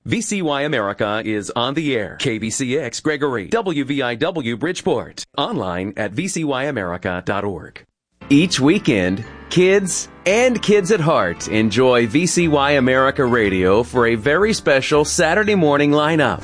VCY America is on the air. KBCX Gregory, WVIW Bridgeport. Online at vcyamerica.org. Each weekend, kids and kids at heart enjoy VCY America Radio for a very special Saturday morning lineup.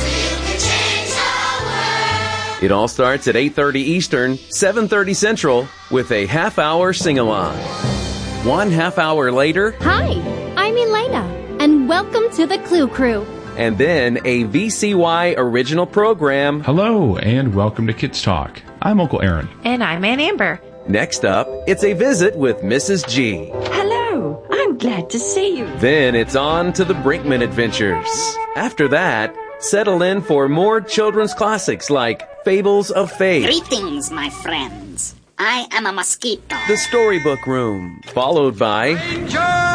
It all starts at 8:30 Eastern, 7:30 Central, with a half-hour sing-along. 1 half hour later... Hi, I'm Elena, and welcome to the Clue Crew. And then a VCY original program. Hello, and welcome to Kids Talk. I'm Uncle Aaron. And I'm Aunt Amber. Next up, it's a visit with Mrs. G. Hello, I'm glad to see you. Then it's on to the Brinkman Adventures. After that, settle in for more children's classics like Fables of Faith. Greetings, my friends. I am a mosquito. The Storybook Room, followed by Ranger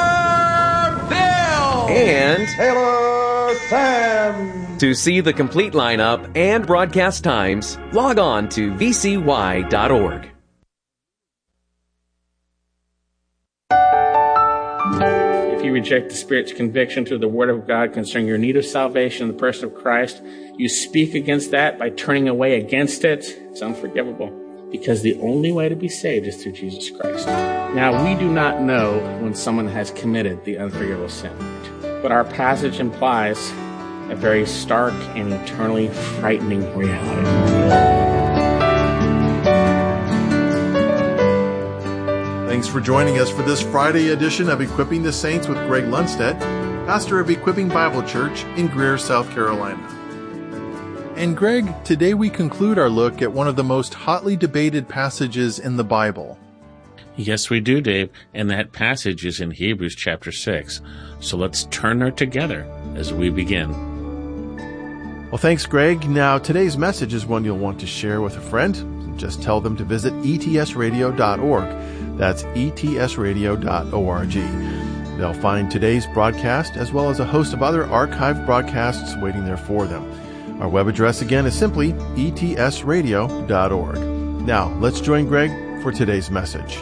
Bill and Taylor Sam. To see the complete lineup and broadcast times, log on to vcy.org. If you reject the Spirit's conviction through the Word of God concerning your need of salvation in the person of Christ, you speak against that by turning away against it, it's unforgivable. Because the only way to be saved is through Jesus Christ. Now, we do not know when someone has committed the unforgivable sin, but our passage implies a very stark and eternally frightening reality. Thanks for joining us for this Friday edition of Equipping the Saints with Greg Lundstedt, pastor of Equipping Bible Church in Greer, South Carolina. And Greg, today we conclude our look at one of the most hotly debated passages in the Bible. Yes, we do, Dave, and that passage is in Hebrews chapter 6. So let's turn there together as we begin. Well, thanks, Greg. Now, today's message is one you'll want to share with a friend. Just tell them to visit etsradio.org. That's etsradio.org. They'll find today's broadcast as well as a host of other archived broadcasts waiting there for them. Our web address again is simply etsradio.org. Now, let's join Greg for today's message.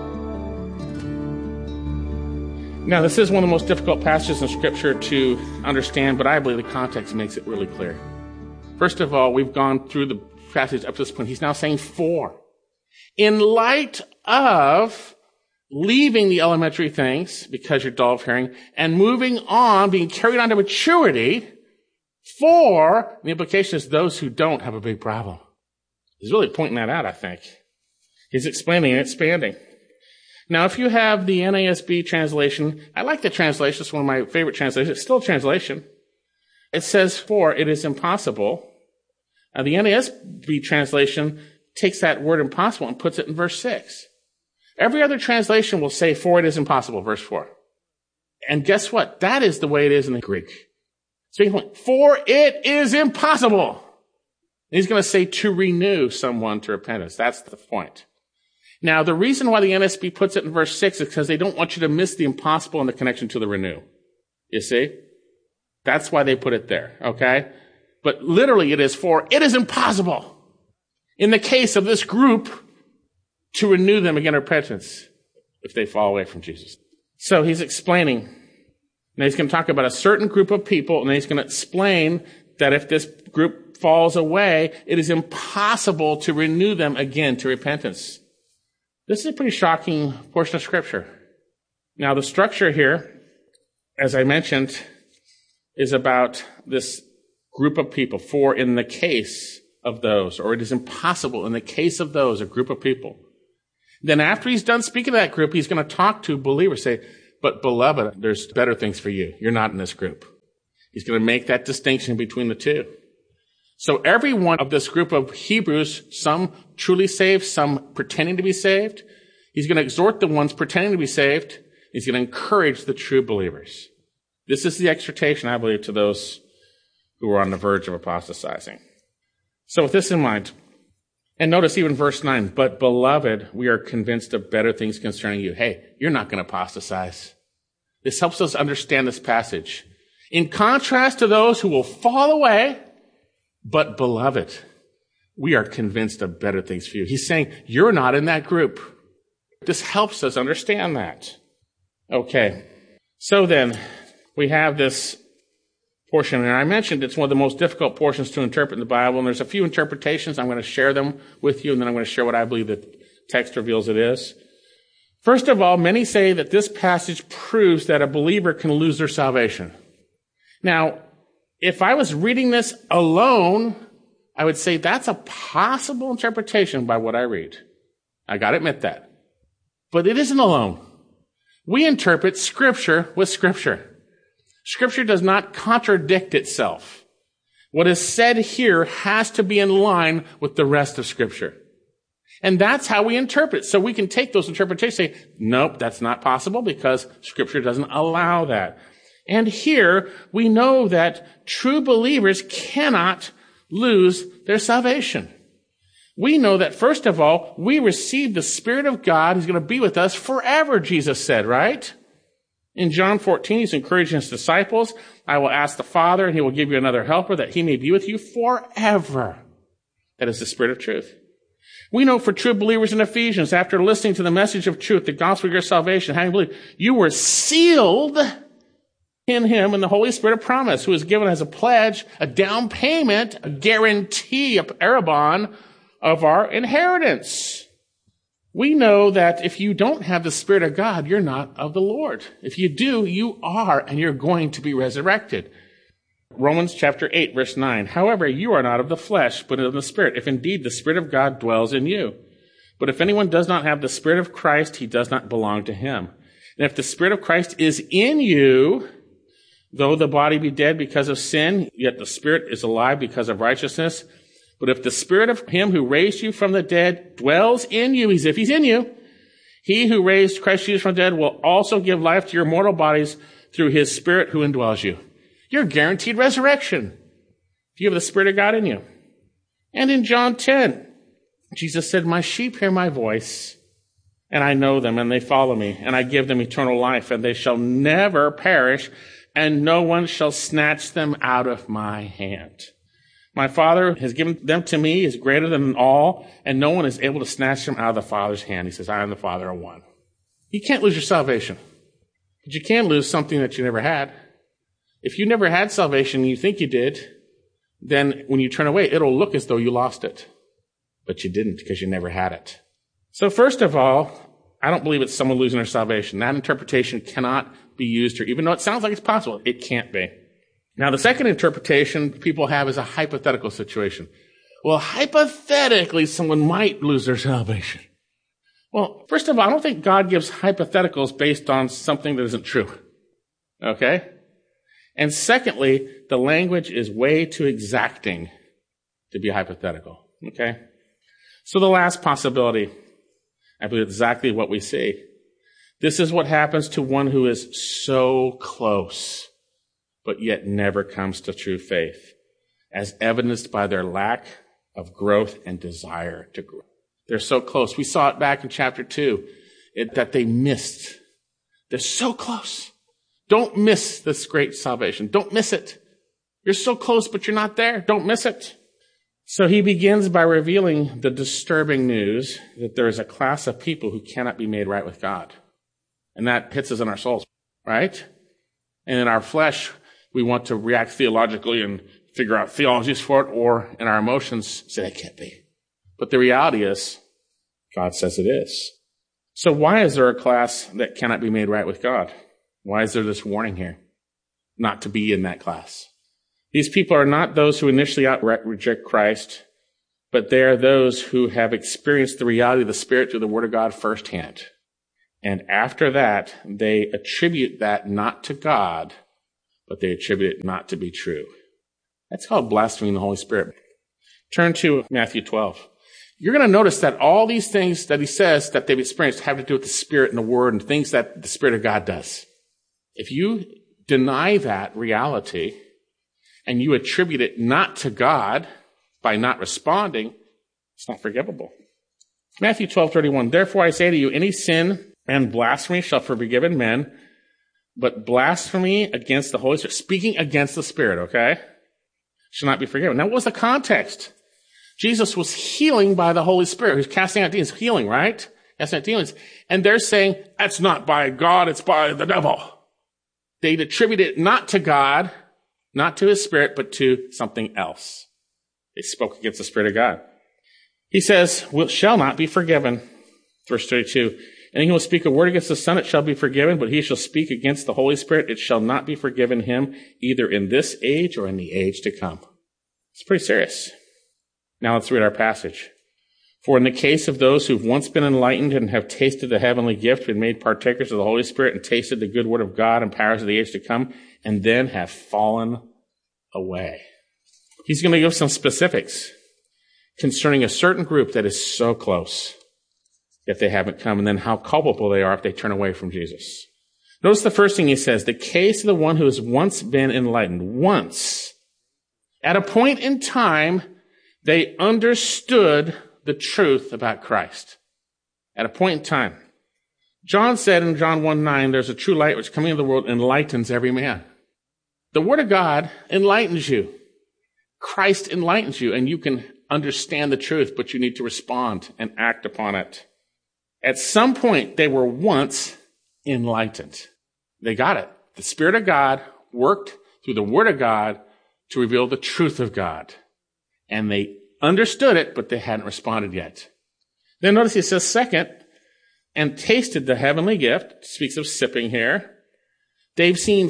Now, this is one of the most difficult passages in Scripture to understand, but I believe the context makes it really clear. First of all, we've gone through the passage up to this point. He's now saying for. In light of leaving the elementary things, because you're dull of hearing, and moving on, being carried on to maturity, for, the implication is those who don't have a big problem. He's really pointing that out, I think. He's explaining and expanding. Now, if you have the NASB translation, I like the translation. It's one of my favorite translations. It's still a translation. It says, for it is impossible. Now, the NASB translation takes that word impossible and puts it in verse 6. Every other translation will say, for it is impossible, verse 4. And guess what? That is the way it is in the Greek. For it is impossible. He's going to say to renew someone to repentance. That's the point. Now, the reason why the NSB puts it in verse 6 is because they don't want you to miss the impossible in the connection to the renew. You see? That's why they put it there, okay? But literally it is for it is impossible in the case of this group to renew them again to repentance if they fall away from Jesus. So he's explaining. Now he's going to talk about a certain group of people, and then he's going to explain that if this group falls away, it is impossible to renew them again to repentance. This is a pretty shocking portion of Scripture. Now the structure here, as I mentioned, is about this group of people. For in the case of those, or it is impossible in the case of those, a group of people. Then after he's done speaking to that group, he's going to talk to believers, say, but beloved, there's better things for you. You're not in this group. He's going to make that distinction between the two. So every one of this group of Hebrews, some truly saved, some pretending to be saved, he's going to exhort the ones pretending to be saved. He's going to encourage the true believers. This is the exhortation, I believe, to those who are on the verge of apostatizing. So with this in mind, and notice even verse 9, but beloved, we are convinced of better things concerning you. Hey, you're not going to apostatize. This helps us understand this passage. In contrast to those who will fall away, but beloved, we are convinced of better things for you. He's saying, you're not in that group. This helps us understand that. Okay. So then, we have this portion. And I mentioned it's one of the most difficult portions to interpret in the Bible, and there's a few interpretations. I'm going to share them with you, and then I'm going to share what I believe the text reveals it is. First of all, many say that this passage proves that a believer can lose their salvation. Now, if I was reading this alone, I would say that's a possible interpretation by what I read. I got to admit that. But it isn't alone. We interpret Scripture with Scripture. Scripture does not contradict itself. What is said here has to be in line with the rest of Scripture. And that's how we interpret. So we can take those interpretations and say, nope, that's not possible because Scripture doesn't allow that. And here we know that true believers cannot lose their salvation. We know that, first of all, we receive the Spirit of God who's going to be with us forever, Jesus said, right? In John 14, he's encouraging his disciples, I will ask the Father, and he will give you another helper that he may be with you forever. That is the Spirit of truth. We know for true believers in Ephesians, after listening to the message of truth, the gospel of your salvation, having believed, you were sealed in him and the Holy Spirit of promise, who is given as a pledge, a down payment, a guarantee, a parabon of our inheritance. We know that if you don't have the Spirit of God, you're not of the Lord. If you do, you are, and you're going to be resurrected. Romans chapter 8, verse 9. However, you are not of the flesh, but of the Spirit, if indeed the Spirit of God dwells in you. But if anyone does not have the Spirit of Christ, he does not belong to him. And if the Spirit of Christ is in you, though the body be dead because of sin, yet the Spirit is alive because of righteousness. But if the Spirit of him who raised you from the dead dwells in you, as if he's in you, he who raised Christ Jesus from the dead will also give life to your mortal bodies through his Spirit who indwells you. You're guaranteed resurrection if you have the Spirit of God in you. And in John 10, Jesus said, my sheep hear my voice, and I know them, and they follow me, and I give them eternal life, and they shall never perish, and no one shall snatch them out of my hand. My Father has given them to me, is greater than all, and no one is able to snatch them out of the Father's hand. He says, I and the Father are one. You can't lose your salvation, but you can lose something that you never had. If you never had salvation and you think you did, then when you turn away, it'll look as though you lost it. But you didn't because you never had it. So first of all, I don't believe it's someone losing their salvation. That interpretation cannot be used here. Even though it sounds like it's possible, it can't be. Now, the second interpretation people have is a hypothetical situation. Well, hypothetically, someone might lose their salvation. Well, first of all, I don't think God gives hypotheticals based on something that isn't true. Okay? And secondly, the language is way too exacting to be hypothetical. Okay? So the last possibility, I believe exactly what we see. This is what happens to one who is so close, but yet never comes to true faith, as evidenced by their lack of growth and desire to grow. They're so close. We saw it back in chapter 2, that they missed. They're so close. Don't miss this great salvation. Don't miss it. You're so close, but you're not there. Don't miss it. So he begins by revealing the disturbing news that there is a class of people who cannot be made right with God. And that hits us in our souls, right? And in our flesh, we want to react theologically and figure out theologies for it, or in our emotions say that can't be. But the reality is, God says it is. So why is there a class that cannot be made right with God? Why is there this warning here not to be in that class? These people are not those who initially outright reject Christ, but they are those who have experienced the reality of the Spirit through the Word of God firsthand. And after that, they attribute that not to God, but they attribute it not to be true. That's called blaspheming the Holy Spirit. Turn to Matthew 12. You're going to notice that all these things that he says that they've experienced have to do with the Spirit and the Word and things that the Spirit of God does. If you deny that reality and you attribute it not to God by not responding, it's not forgivable. Matthew 12:31. Therefore I say to you, any sin and blasphemy shall be forgiven men, but blasphemy against the Holy Spirit, speaking against the Spirit, okay, shall not be forgiven. Now, what was the context? Jesus was healing by the Holy Spirit. He was casting out demons, healing, right? Casting out demons. And they're saying, that's not by God, it's by the devil. They'd attribute it not to God, Not to his Spirit, but to something else. They spoke against the Spirit of God. He says, shall not be forgiven. Verse 32. And he will speak a word against the Son, it shall be forgiven, but he shall speak against the Holy Spirit, it shall not be forgiven him, either in this age or in the age to come. It's pretty serious. Now let's read our passage. For in the case of those who've once been enlightened and have tasted the heavenly gift, been made partakers of the Holy Spirit, and tasted the good word of God and powers of the age to come, and then have fallen away. He's going to give some specifics concerning a certain group that is so close, yet they haven't come, and then how culpable they are if they turn away from Jesus. Notice the first thing he says, the case of the one who has once been enlightened. Once. At a point in time, they understood the truth about Christ. At a point in time. John said in John 1:9, there's a true light which coming into the world enlightens every man. The Word of God enlightens you. Christ enlightens you, and you can understand the truth, but you need to respond and act upon it. At some point, they were once enlightened. They got it. The Spirit of God worked through the Word of God to reveal the truth of God. And they understood it, but they hadn't responded yet. Then notice he says, second, and tasted the heavenly gift, speaks of sipping here. They've seen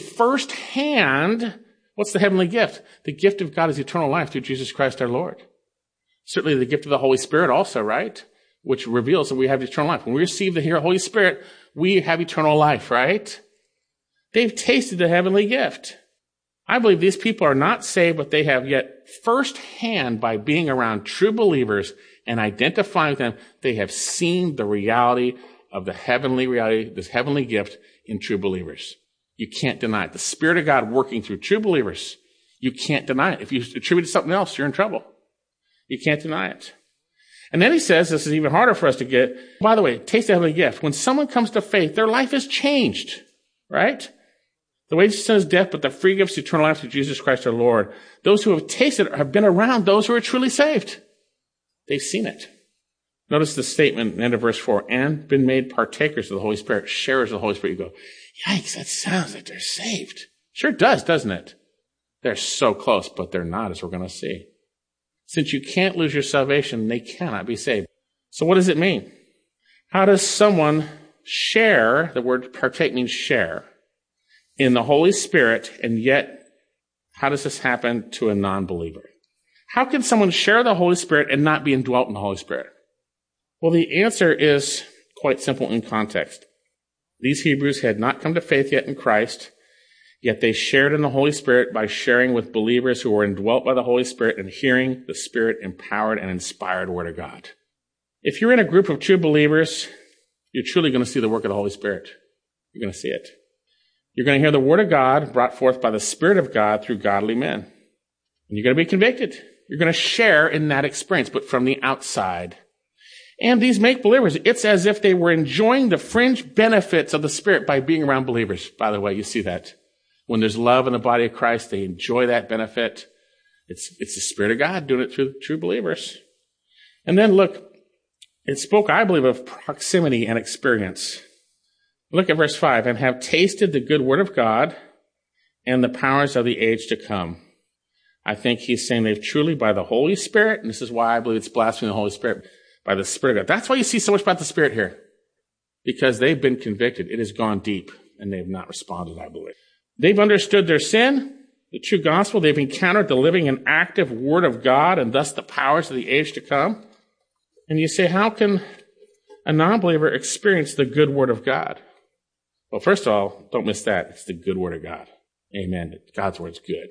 firsthand, what's the heavenly gift? The gift of God is eternal life through Jesus Christ our Lord. Certainly the gift of the Holy Spirit also, right? Which reveals that we have eternal life. When we receive the Holy Spirit, we have eternal life, right? They've tasted the heavenly gift. I believe these people are not saved, but they have yet firsthand, by being around true believers and identifying with them, they have seen the reality of the heavenly reality, this heavenly gift in true believers. You can't deny it. The Spirit of God working through true believers, you can't deny it. If you attribute it to something else, you're in trouble. You can't deny it. And then he says, this is even harder for us to get. By the way, taste the heavenly gift. When someone comes to faith, their life is changed, right? The wages of sin is death, but the free gift is eternal life through Jesus Christ our Lord. Those who have tasted have been around those who are truly saved. They've seen it. Notice the statement in the end of verse 4, and been made partakers of the Holy Spirit, sharers of the Holy Spirit. You go, yikes, that sounds like they're saved. Sure does, doesn't it? They're so close, but they're not, as we're going to see. Since you can't lose your salvation, they cannot be saved. So what does it mean? How does someone share, the word partake means share, in the Holy Spirit, and yet how does this happen to a non-believer? How can someone share the Holy Spirit and not be indwelt in the Holy Spirit? Well, the answer is quite simple in context. These Hebrews had not come to faith yet in Christ, yet they shared in the Holy Spirit by sharing with believers who were indwelt by the Holy Spirit and hearing the Spirit-empowered and inspired Word of God. If you're in a group of true believers, you're truly going to see the work of the Holy Spirit. You're going to see it. You're going to hear the Word of God brought forth by the Spirit of God through godly men. And you're going to be convicted. You're going to share in that experience, but from the outside. And these make-believers, it's as if they were enjoying the fringe benefits of the Spirit by being around believers. By the way, you see that. When there's love in the body of Christ, they enjoy that benefit. It's the Spirit of God doing it through true believers. And then look, it spoke, I believe, of proximity and experience. Look at verse 5, and have tasted the good word of God and the powers of the age to come. I think he's saying they've truly, by the Holy Spirit, and this is why I believe it's blaspheming the Holy Spirit, by the Spirit of God. That's why you see so much about the Spirit here. Because they've been convicted. It has gone deep, and they've not responded, I believe. They've understood their sin, the true gospel. They've encountered the living and active Word of God, and thus the powers of the age to come. And you say, how can a non-believer experience the good Word of God? Well, first of all, don't miss that. It's the good Word of God. Amen. God's Word's good.